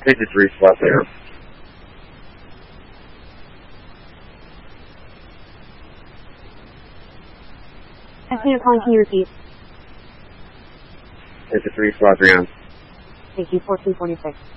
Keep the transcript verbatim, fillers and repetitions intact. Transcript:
fifty-three slot there. I see your calling, can you repeat? fifty-three slot three on. Thank you, fourteen forty-six.